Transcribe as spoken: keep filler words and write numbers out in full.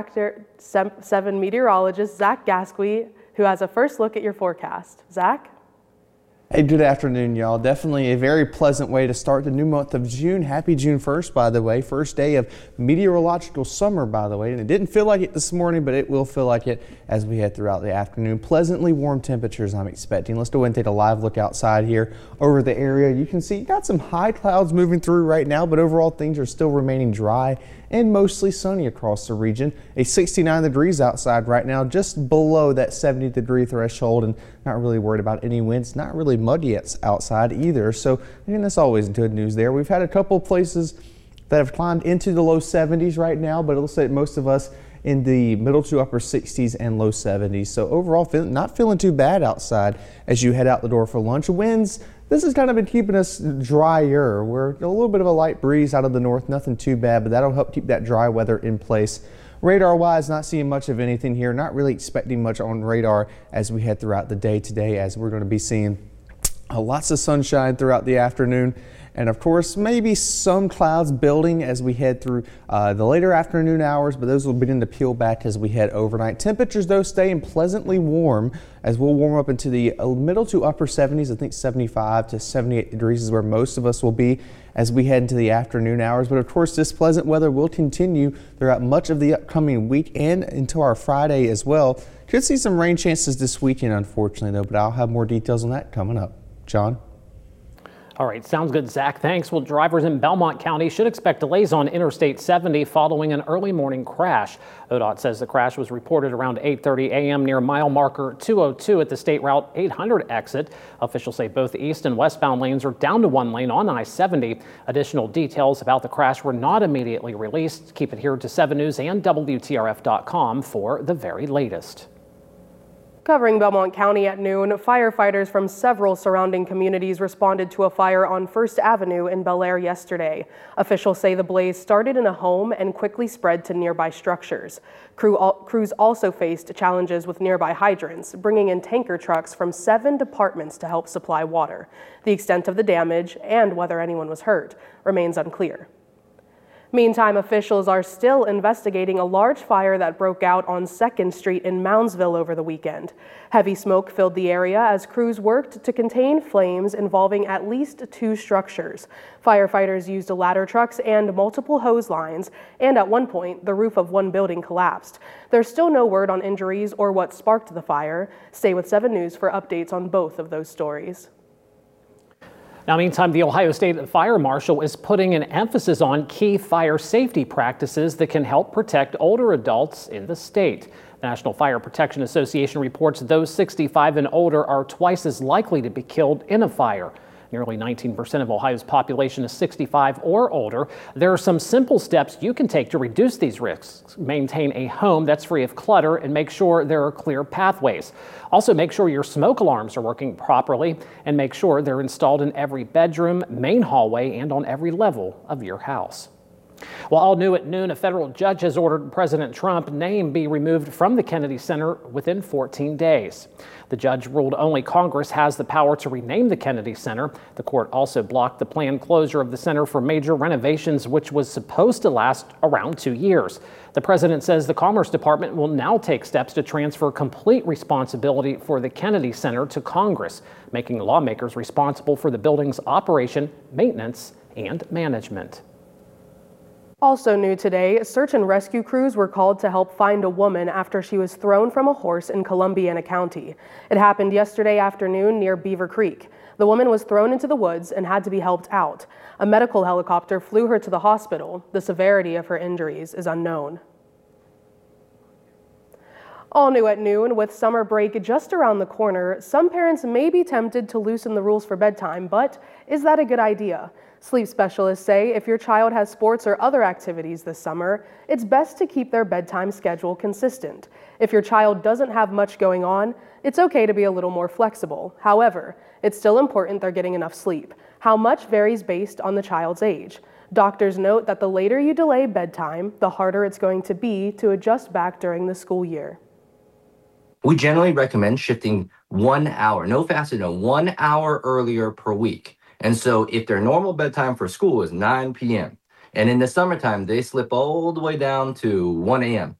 Factor seven meteorologist Zach Gasquet, who has a first look at your forecast. Zach? Hey, good afternoon, y'all. Definitely a very pleasant way to start the new month of June. Happy June first, by the way. First day of meteorological summer, by the way. And it didn't feel like it this morning, but it will feel like it as we head throughout the afternoon. Pleasantly warm temperatures I'm expecting. Let's go ahead and take a live look outside here over the area. You can see you got some high clouds moving through right now, but overall things are still remaining dry and mostly sunny across the region. A sixty-nine degrees outside right now, just below that seventy degree threshold, and not really worried about any winds. Not really muddy outside either, so again, that's always good news there. We've had a couple places that have climbed into the low seventies right now, but it looks like most of us in the middle to upper sixties and low seventies. So overall, feel, not feeling too bad outside as you head out the door for lunch. Winds, this has kind of been keeping us drier. We're a little bit of a light breeze out of the north, nothing too bad, but that'll help keep that dry weather in place. Radar wise, not seeing much of anything here, not really expecting much on radar as we head throughout the day today, as we're going to be seeing uh, lots of sunshine throughout the afternoon. And of course, maybe some clouds building as we head through uh, the later afternoon hours, but those will begin to peel back as we head overnight. Temperatures, though, staying pleasantly warm as we'll warm up into the middle to upper seventies. I think seventy-five to seventy-eight degrees is where most of us will be as we head into the afternoon hours. But of course, this pleasant weather will continue throughout much of the upcoming week and into our Friday as well. Could see some rain chances this weekend, unfortunately, though, but I'll have more details on that coming up. John? All right, sounds good, Zach. Thanks. Well, drivers in Belmont County should expect delays on Interstate seventy following an early morning crash. O D O T says the crash was reported around eight thirty a m near mile marker two oh two at the State Route eight hundred exit. Officials say both east and westbound lanes are down to one lane on I seventy. Additional details about the crash were not immediately released. Keep it here to seven News and W T R F dot com for the very latest. Covering Belmont County at noon, firefighters from several surrounding communities responded to a fire on First Avenue in Bel Air yesterday. Officials say the blaze started in a home and quickly spread to nearby structures. Crew al- crews also faced challenges with nearby hydrants, bringing in tanker trucks from seven departments to help supply water. The extent of the damage and whether anyone was hurt remains unclear. Meantime, officials are still investigating a large fire that broke out on second Street in Moundsville over the weekend. Heavy smoke filled the area as crews worked to contain flames involving at least two structures. Firefighters used ladder trucks and multiple hose lines, and at one point, the roof of one building collapsed. There's still no word on injuries or what sparked the fire. Stay with seven News for updates on both of those stories. Now, meantime, the Ohio State Fire Marshal is putting an emphasis on key fire safety practices that can help protect older adults in the state. The National Fire Protection Association reports those sixty-five and older are twice as likely to be killed in a fire. Nearly nineteen percent of Ohio's population is sixty-five or older. There are some simple steps you can take to reduce these risks. Maintain a home that's free of clutter and make sure there are clear pathways. Also, make sure your smoke alarms are working properly and make sure they're installed in every bedroom, main hallway, and on every level of your house. Well, all new at noon, a federal judge has ordered President Trump's name be removed from the Kennedy Center within fourteen days. The judge ruled only Congress has the power to rename the Kennedy Center. The court also blocked the planned closure of the center for major renovations, which was supposed to last around two years. The president says the Commerce Department will now take steps to transfer complete responsibility for the Kennedy Center to Congress, making lawmakers responsible for the building's operation, maintenance, and management. Also new today, search and rescue crews were called to help find a woman after she was thrown from a horse in Columbiana County. It happened yesterday afternoon near Beaver Creek. The woman was thrown into the woods and had to be helped out. A medical helicopter flew her to the hospital. The severity of her injuries is unknown. All new at noon, with summer break just around the corner, some parents may be tempted to loosen the rules for bedtime, but is that a good idea? Sleep specialists say if your child has sports or other activities this summer, it's best to keep their bedtime schedule consistent. If your child doesn't have much going on, it's okay to be a little more flexible. However, it's still important they're getting enough sleep. How much varies based on the child's age. Doctors note that the later you delay bedtime, the harder it's going to be to adjust back during the school year. We generally recommend shifting one hour, no faster than one hour earlier per week. And so if their normal bedtime for school is nine p m and in the summertime they slip all the way down to one a m,